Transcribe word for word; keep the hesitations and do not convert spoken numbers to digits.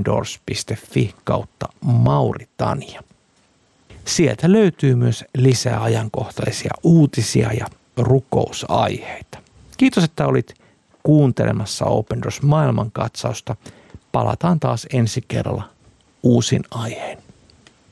opendoors piste fi kautta Mauritania. Sieltä löytyy myös lisää ajankohtaisia uutisia ja rukousaiheita. Kiitos, että olit kuuntelemassa Open Doors maailmankatsausta. Palataan taas ensi kerralla uusin aiheen.